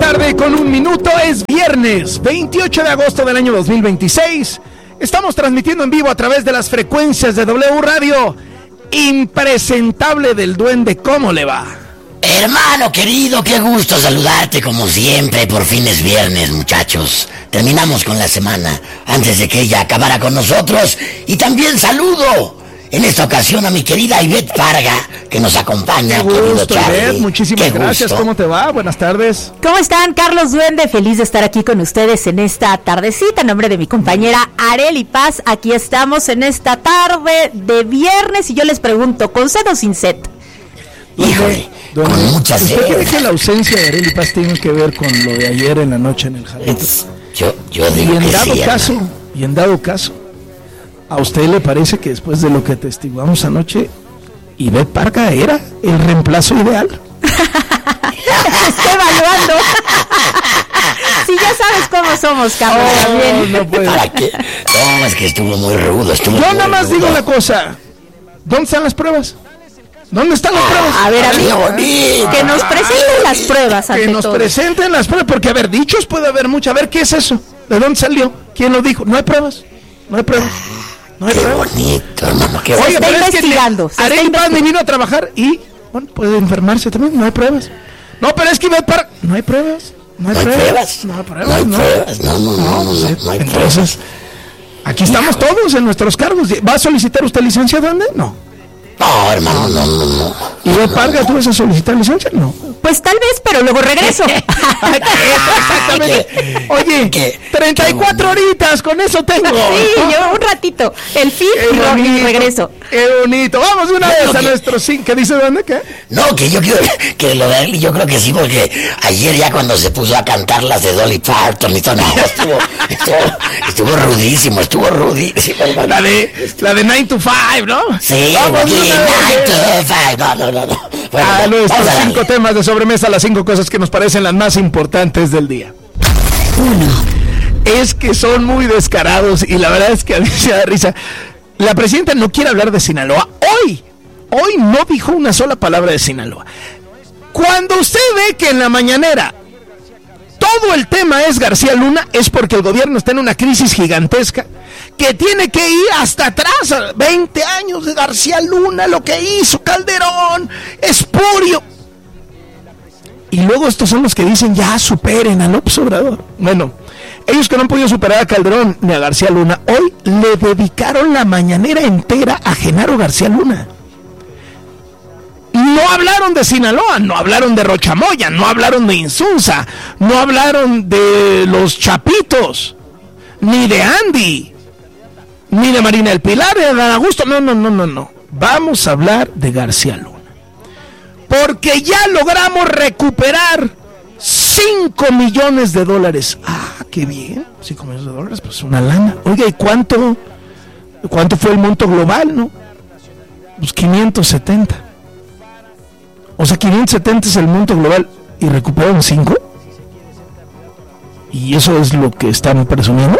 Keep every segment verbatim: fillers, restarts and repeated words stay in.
tarde con un minuto, es viernes veintiocho de agosto del año dos mil veintiséis. Estamos transmitiendo en vivo a través de las frecuencias de W Radio. Impresentable del Duende, ¿cómo le va? Hermano querido, qué gusto saludarte como siempre. Por fin es viernes, muchachos. Terminamos con la semana antes de que ella acabara con nosotros. Y también saludo en esta ocasión a mi querida Ivette Parga, que nos acompaña. Qué gusto, Ivette, muchísimas Qué gracias. Gusto. ¿Cómo te va? Buenas tardes. ¿Cómo están? Carlos Duende, feliz de estar aquí con ustedes en esta tardecita. En nombre de mi compañera Arely Paz, aquí estamos en esta tarde de viernes. Y yo les pregunto, ¿con sed o sin sed? Híjole, Don, con mucha sed. ¿Usted cree que la ausencia de Arely Paz tiene que ver con lo de ayer en la noche en el jardín? Yo, yo digo y en que dado sí, caso, y en dado caso, ¿a usted le parece que después de lo que atestiguamos anoche, Ivette Parga era el reemplazo ideal? Estoy evaluando. Si ya sabes cómo somos, Carlos. Oh, no puede. ¿Para qué? No, es que estuvo muy rudo. Estuvo Yo muy nada más rudo. digo una cosa. ¿Dónde están las pruebas? ¿Dónde están las pruebas? A ver, a mí, bonito. que nos presenten las pruebas ante Que nos todo. presenten las pruebas, porque a ver, dichos puede haber mucho. A ver, ¿qué es eso? ¿De dónde salió? ¿Quién lo dijo? No hay pruebas. No hay pruebas. No hay Qué pruebas. bonito, hermano, qué Se bonito. Oye, está pero es que investigando, se está Arely Paz investigando. vino a trabajar y, bueno, puede enfermarse también, no hay pruebas. No, pero es que Ivette Parga, no hay pruebas. No hay, No hay pruebas. pruebas. No hay No pruebas. hay No, pruebas. No, no, no, no, no, no hay pruebas. Entonces, aquí estamos todos en nuestros cargos. ¿Va a solicitar usted licencia dónde? No. No, hermano, no, no, no. ¿Ivette Parga, tú vas a solicitar licencia? No. Pues tal vez, pero luego regreso. Exactamente. ¿Qué? Oye, ¿Qué? treinta y cuatro horitas, con eso tengo. Sí, yo un ratito. El fin Qué y lo- y bonito, regreso. Qué bonito. Vamos de una Yo vez creo a que- nuestro sin. ¿Qué dice dónde? ¿Qué? No, que yo quiero que lo de Arely, yo creo que sí, porque ayer ya cuando se puso a cantar las de Dolly Parton y todo, no, estuvo, estuvo, estuvo rudísimo, estuvo rudísimo, hermano. La de, la de nine to five, ¿no? Sí, Vamos de aquí, una vez. nine to five, no, no, no, no. Bueno, A nuestros vamos a darle. cinco temas de sobremesa, las cinco cosas que nos parecen las más importantes del día. Uno. Es que son muy descarados y la verdad es que a mí se da risa. La presidenta no quiere hablar de Sinaloa. Hoy, hoy no dijo una sola palabra de Sinaloa. Cuando usted ve que en la mañanera todo el tema es García Luna, es porque el gobierno está en una crisis gigantesca que tiene que ir hasta atrás, veinte años de García Luna, lo que hizo Calderón, espurio. Y luego estos son los que dicen, ya superen a López Obrador. Bueno, ellos que no han podido superar a Calderón ni a García Luna, hoy le dedicaron la mañanera entera a Genaro García Luna. No hablaron de Sinaloa, no hablaron de Rochamoya, no hablaron de Insunza, no hablaron de los Chapitos, ni de Andy, ni de Marina del Pilar, ni de Dan Augusto. No, no, no, no, no. Vamos a hablar de García Luna. Porque ya logramos recuperar cinco millones de dólares. Ah, qué bien. cinco millones de dólares, pues una lana. Oiga, ¿y cuánto, cuánto fue el monto global, no? Pues quinientos setenta. O sea, quinientos setenta es el monto global y recuperaron cinco. ¿Y eso es lo que están presumiendo?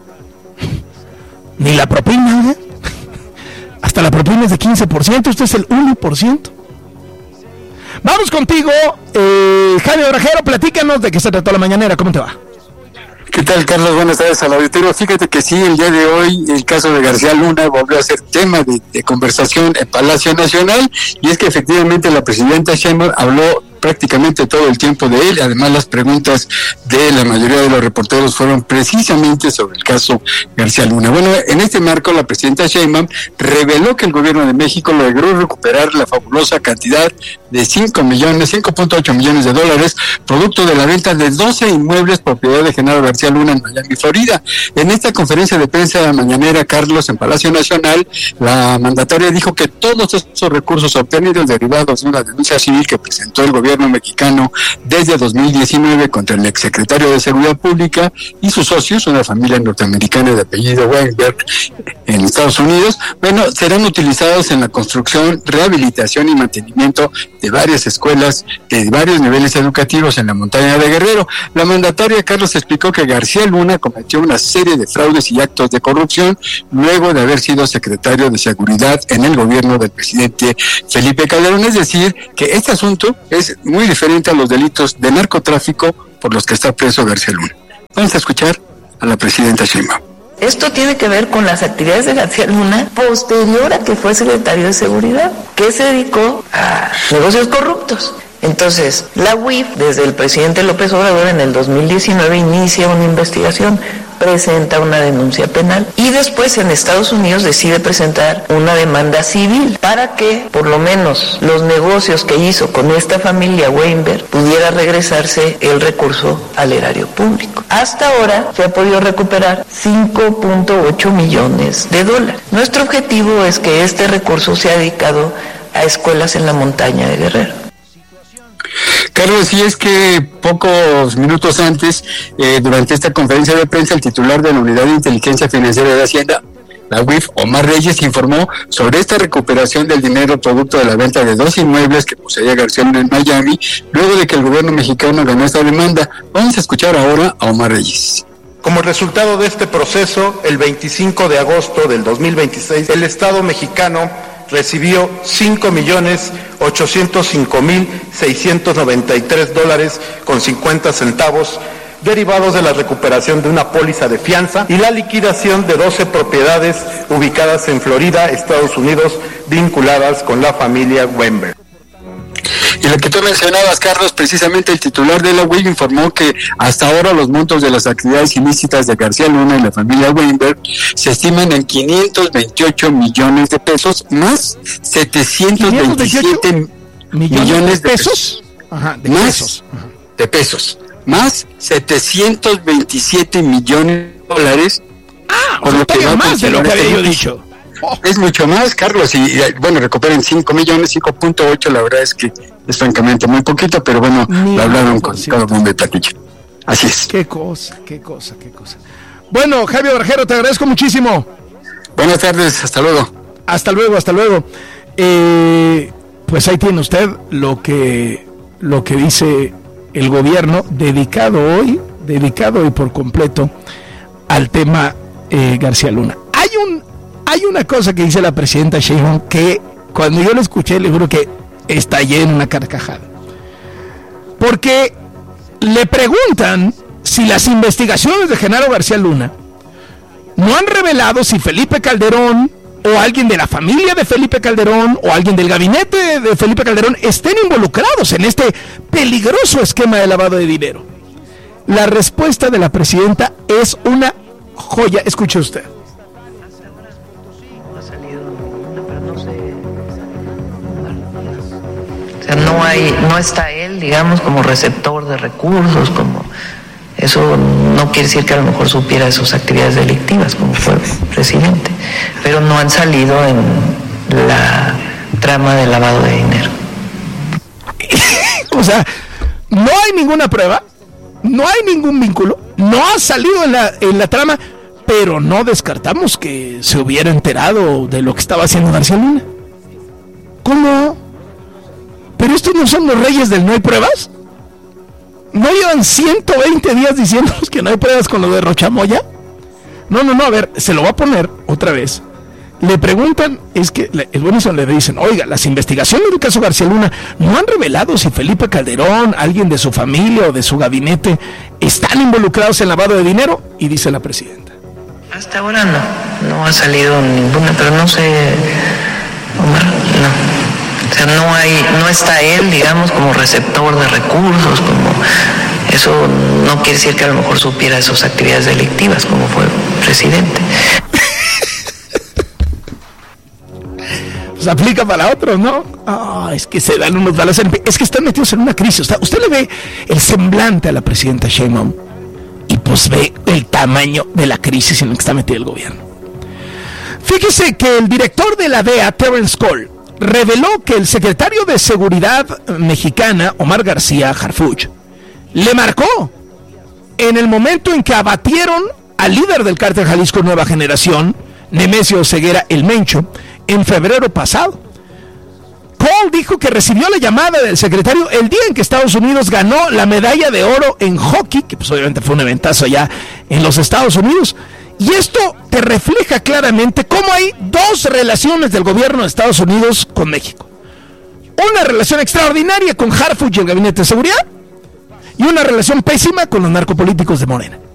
Ni la propina, ¿eh? Hasta la propina es de quince por ciento, esto es el uno por ciento. Vamos contigo, eh, Jaime Orajero, platícanos de qué se trató la mañanera, ¿cómo te va? ¿Qué tal, Carlos? Buenas tardes al auditorio. Fíjate que sí, el día de hoy el caso de García Luna volvió a ser tema de, de conversación en Palacio Nacional, y es que efectivamente la presidenta Sheinbaum habló prácticamente todo el tiempo de él. Además, las preguntas de la mayoría de los reporteros fueron precisamente sobre el caso García Luna. Bueno, en este marco, la presidenta Sheinbaum reveló que el gobierno de México logró recuperar la fabulosa cantidad de cinco millones, cinco punto ocho millones de dólares, producto de la venta de doce inmuebles propiedad de Genaro García Luna en Miami, Florida. En esta conferencia de prensa mañanera, Carlos, en Palacio Nacional, la mandataria dijo que todos esos recursos obtenidos derivados de una denuncia civil que presentó el gobierno mexicano desde dos mil diecinueve contra el exsecretario de Seguridad Pública y sus socios, una familia norteamericana de apellido Weinberg en Estados Unidos, bueno, serán utilizados en la construcción, rehabilitación y mantenimiento de varias escuelas de varios niveles educativos en la montaña de Guerrero. La mandataria, Carlos, explicó que García Luna cometió una serie de fraudes y actos de corrupción luego de haber sido secretario de Seguridad en el gobierno del presidente Felipe Calderón. Es decir, que este asunto es muy diferente a los delitos de narcotráfico por los que está preso García Luna. Vamos a escuchar a la presidenta Sheinbaum. Esto tiene que ver con las actividades de García Luna posterior a que fue secretario de Seguridad, que se dedicó a negocios corruptos. Entonces, la U I F, desde el presidente López Obrador, en el dos mil diecinueve inicia una investigación, presenta una denuncia penal y después en Estados Unidos decide presentar una demanda civil para que por lo menos los negocios que hizo con esta familia Weinberg pudiera regresarse el recurso al erario público. Hasta ahora se ha podido recuperar cinco punto ocho millones de dólares. Nuestro objetivo es que este recurso sea dedicado a escuelas en la montaña de Guerrero. Carlos, y es que pocos minutos antes, eh, durante esta conferencia de prensa, el titular de la Unidad de Inteligencia Financiera de Hacienda, la U I F, Omar Reyes, informó sobre esta recuperación del dinero producto de la venta de dos inmuebles que poseía García Luna en Miami, luego de que el gobierno mexicano ganó esta demanda. Vamos a escuchar ahora a Omar Reyes. Como resultado de este proceso, el veinticinco de agosto del dos mil veintiséis, el Estado mexicano recibió cinco millones ochocientos cinco mil seiscientos noventa y tres dólares con cincuenta centavos derivados de la recuperación de una póliza de fianza y la liquidación de doce propiedades ubicadas en Florida, Estados Unidos, vinculadas con la familia Weinberg. Y lo que tú mencionabas, Carlos, precisamente el titular de la U I F informó que hasta ahora los montos de las actividades ilícitas de García Luna y la familia Weinberg se estiman en quinientos veintiocho millones de pesos más setecientos veintisiete millones de pesos. Ajá, de más pesos. Ajá. de pesos. Más setecientos veintisiete millones de dólares. Ah, por o sea, lo que va a más de lo que había yo este dicho. Oh. Es mucho más, Carlos, y, y bueno, recuperen cinco millones, cinco punto ocho, la verdad es que es francamente muy poquito, pero bueno, Ni lo hablaron con cierto. cada bomba de platillo. Así es. Qué cosa, qué cosa, qué cosa. Bueno, Javier Barjero, te agradezco muchísimo. Buenas tardes, hasta luego. Hasta luego, hasta luego. Eh, pues ahí tiene usted lo que, lo que dice el gobierno, dedicado hoy, dedicado hoy por completo al tema eh, García Luna. Hay un Hay una cosa que dice la presidenta Sheinbaum que cuando yo la escuché le juro que estallé en una carcajada. Porque le preguntan si las investigaciones de Genaro García Luna no han revelado si Felipe Calderón o alguien de la familia de Felipe Calderón o alguien del gabinete de Felipe Calderón estén involucrados en este peligroso esquema de lavado de dinero. La respuesta de la presidenta es una joya. Escuche usted. O sea, no hay, no está él, digamos, como receptor de recursos, como eso no quiere decir que a lo mejor supiera de sus actividades delictivas, como fue presidente, pero no han salido en la trama de lavado de dinero. O sea, no hay ninguna prueba, no hay ningún vínculo, no ha salido en la, en la trama, pero no descartamos que se hubiera enterado de lo que estaba haciendo García Luna. ¿Cómo? ¿Pero estos no son los reyes del no hay pruebas? ¿No llevan ciento veinte días diciéndonos que no hay pruebas con lo de Rochamoya? No, no, no, a ver, se lo va a poner otra vez. Le preguntan, es que el bueno son le dicen, oiga, las investigaciones del caso García Luna no han revelado si Felipe Calderón, alguien de su familia o de su gabinete están involucrados en lavado de dinero, y dice la presidenta. Hasta ahora no, no ha salido ninguna, pero no sé, Omar, no. O sea, no hay, no está él, digamos, como receptor de recursos, como eso no quiere decir que a lo mejor supiera de sus actividades delictivas, como fue presidente. Pues aplica para otros, ¿no? Ah, es que se dan unos balas, es que están metidos en una crisis. O sea, usted le ve el semblante a la presidenta Sheinbaum y pues ve el tamaño de la crisis en la que está metido el gobierno. Fíjese que el director de la D E A, Terence Cole, reveló que el secretario de Seguridad mexicana, Omar García Harfuch, le marcó en el momento en que abatieron al líder del cártel Jalisco Nueva Generación, Nemesio Ceguera el Mencho, en febrero pasado. Cole dijo que recibió la llamada del secretario el día en que Estados Unidos ganó la medalla de oro en hockey, que pues obviamente fue un eventazo allá en los Estados Unidos. Y esto te refleja claramente cómo hay dos relaciones del gobierno de Estados Unidos con México. una relación extraordinaria con Harfuch y el Gabinete de Seguridad y una relación pésima con los narcopolíticos de Morena.